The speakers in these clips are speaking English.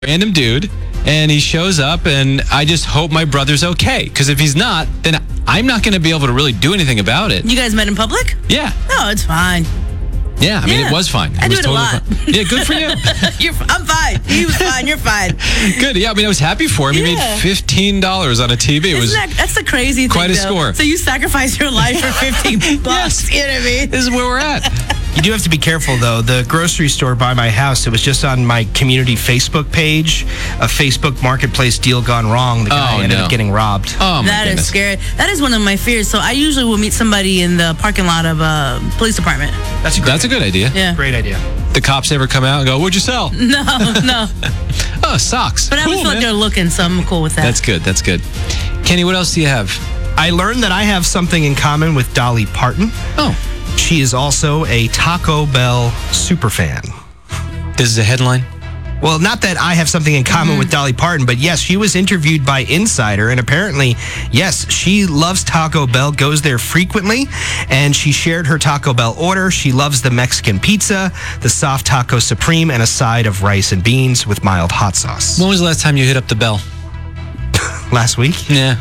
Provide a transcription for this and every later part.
random dude, and he shows up, and I just hope my brother's okay. Because if he's not, then I'm not going to be able to really do anything about it. You guys met in public? Yeah. No, it's fine. Yeah, I mean, it was fine. I do it a lot. Fine. Yeah, good for you. I'm fine. He was fine. You're fine. Good. Yeah, I mean, I was happy for him. He made $15 on a TV. That's the crazy thing, quite a though. score. So you sacrifice your life for $15. Yes. You know what I mean? This is where we're at. You do have to be careful, though. The grocery store by my house, it was just on my community Facebook page, a Facebook marketplace deal gone wrong. The guy ended up getting robbed. Oh, my That goodness. is scary. That is one of my fears. So I usually will meet somebody in the parking lot of a police department. That's a good idea. Yeah. great idea. The cops ever come out and go, what'd you sell? No. Oh, socks. But I always Cool, feel like man. they're looking, so I'm cool with that. That's good. That's good. Kenny, what else do you have? I learned that I have something in common with Dolly Parton. Oh, She is also a Taco Bell superfan. this is a headline? Well, not that I have something in common with Dolly Parton, but yes, she was interviewed by Insider, and apparently, yes, she loves Taco Bell, goes there frequently, and she shared her Taco Bell order. She loves the Mexican pizza, the soft taco supreme, and a side of rice and beans with mild hot sauce. When was the last time you hit up the bell? Last week? Yeah.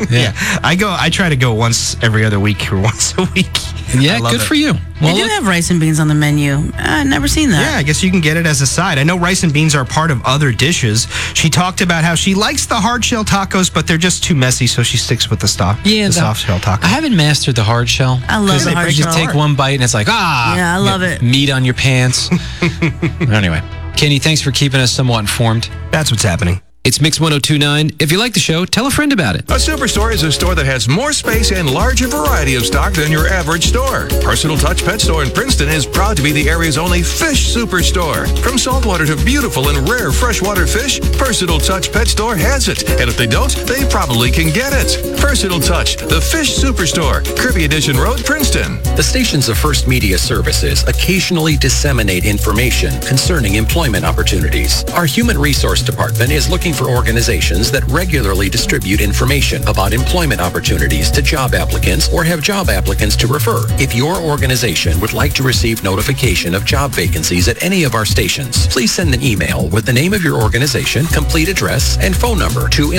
I try to go once every other week or once a week. Yeah, I love good it. for you. They Well, do have rice and beans on the menu. I've never seen that. Yeah, I guess you can get it as a side. I know rice and beans are part of other dishes. She talked about how she likes the hard shell tacos, but they're just too messy, so she sticks with the soft shell taco. I haven't mastered the hard shell. I love the hard You shell. take one bite and it's like, Yeah, I love it. Meat on your pants. Anyway, Kenny, thanks for keeping us somewhat informed. That's what's happening. It's Mix 1029. If you like the show, tell a friend about it. A superstore is a store that has more space and larger variety of stock than your average store. Personal Touch Pet Store in Princeton is proud to be the area's only fish superstore. From saltwater to beautiful and rare freshwater fish, Personal Touch Pet Store has it. And if they don't, they probably can get it. Personal Touch, the fish superstore, Kirby Edition Road, Princeton. The stations of First Media Services occasionally disseminate information concerning employment opportunities. Our Human Resource Department is looking for organizations that regularly distribute information about employment opportunities to job applicants or have job applicants to refer. If your organization would like to receive notification of job vacancies at any of our stations, please send an email with the name of your organization, complete address, and phone number to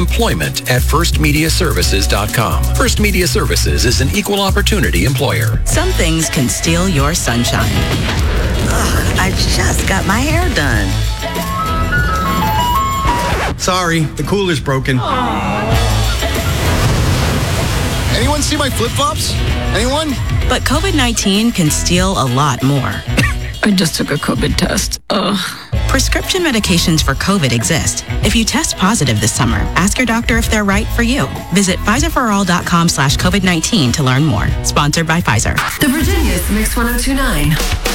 employment@firstmediaservices.com. First Media Services is an equal opportunity employer. Some things can steal your sunshine. Ugh, I just got my hair done. Sorry, the cooler's broken. Anyone see my flip-flops? Anyone? But COVID-19 can steal a lot more. I just took a COVID test. Ugh. Prescription medications for COVID exist. If you test positive this summer, ask your doctor if they're right for you. Visit PfizerForAll.com/COVID-19 to learn more. Sponsored by Pfizer. The Virginia's Mix 1029.